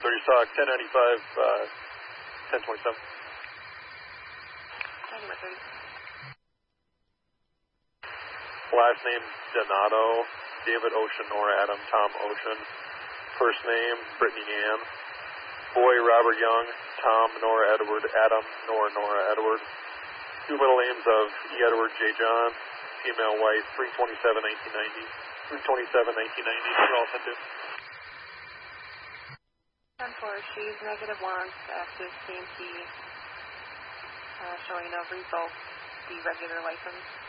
Liberty Stock, 1095, 1027. Last name, Donato, David Ocean, Nora Adam, Tom Ocean. First name, Brittany Ann. Boy, Robert Young, Tom, Nora Edward, Adam, Nora Edward. Two middle names of E. Edward J. John. Female white, 327-1990. 327-1990, you're all sent to. 10-4, she's -1, active CMT, showing no results, the regular license.